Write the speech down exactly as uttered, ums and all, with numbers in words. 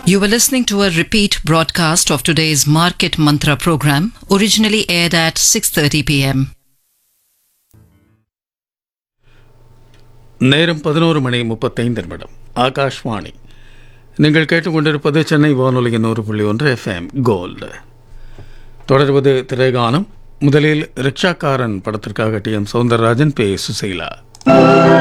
You were listening to a repeat broadcast of today's Market Mantra program, originally aired at six thirty p m. நேரம் பதினோரு மணி முப்பத்தைந்து நிமிடம். ஆகாஷ்வாணி. நீங்கள் கேட்டுக்கொண்டிருப்பது சென்னை வானொலியின் நூறு புள்ளி ஒன்று எஃப்எம் கோல்டு. தொடர்வது திரைகானம். முதலில் ரிக்ஷாக்காரன் படத்திற்காக டி எம் சௌந்தரராஜன், பே சுசீலா.